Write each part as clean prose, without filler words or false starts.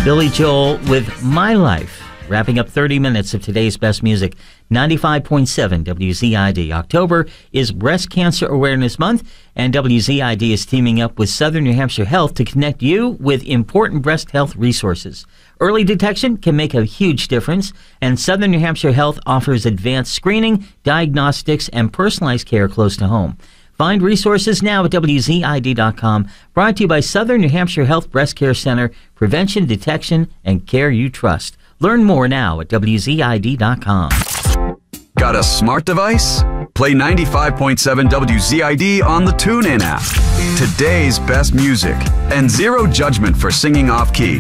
Billy Joel with My Life, wrapping up 30 minutes of today's best music. 95.7 WZID. October is Breast Cancer Awareness Month, and WZID is teaming up with Southern New Hampshire Health to connect you with important breast health resources. Early detection can make a huge difference, and Southern New Hampshire Health offers advanced screening, diagnostics, and personalized care close to home. Find resources now at WZID.com. Brought to you by Southern New Hampshire Health Breast Care Center. Prevention, detection, and care you trust. Learn more now at WZID.com. Got a smart device? Play 95.7 WZID on the TuneIn app. Today's best music and zero judgment for singing off-key.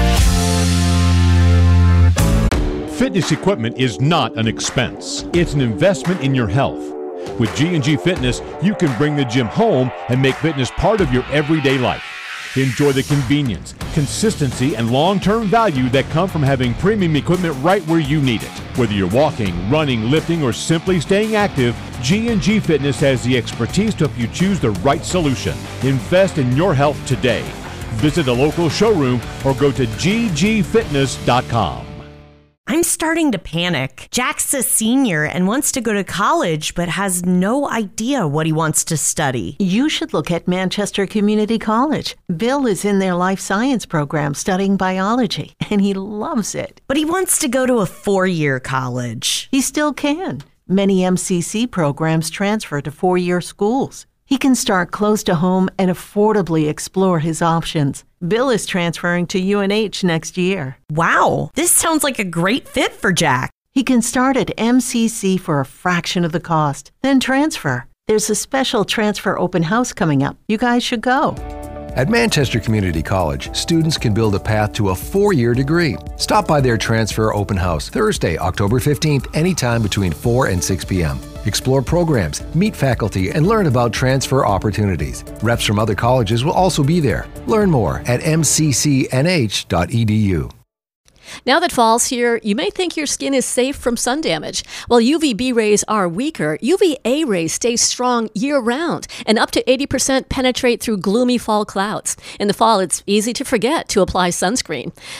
Fitness equipment is not an expense. It's an investment in your health. With G&G Fitness, you can bring the gym home and make fitness part of your everyday life. Enjoy the convenience, consistency, and long-term value that come from having premium equipment right where you need it. Whether you're walking, running, lifting, or simply staying active, G&G Fitness has the expertise to help you choose the right solution. Invest in your health today. Visit a local showroom or go to ggfitness.com. I'm starting to panic. Jack's a senior and wants to go to college, but has no idea what he wants to study. You should look at Manchester Community College. Bill is in their life science program studying biology, and he loves it. But he wants to go to a 4-year college. He still can. Many MCC programs transfer to 4-year schools. He can start close to home and affordably explore his options. Bill is transferring to UNH next year. Wow, this sounds like a great fit for Jack. He can start at MCC for a fraction of the cost, then transfer. There's a special transfer open house coming up. You guys should go. At Manchester Community College, students can build a path to a 4-year degree. Stop by their transfer open house Thursday, October 15th, anytime between 4 and 6 p.m. Explore programs, meet faculty, and learn about transfer opportunities. Reps from other colleges will also be there. Learn more at mccnh.edu. Now that fall's here, you may think your skin is safe from sun damage. While UVB rays are weaker, UVA rays stay strong year-round and up to 80% penetrate through gloomy fall clouds. In the fall, it's easy to forget to apply sunscreen.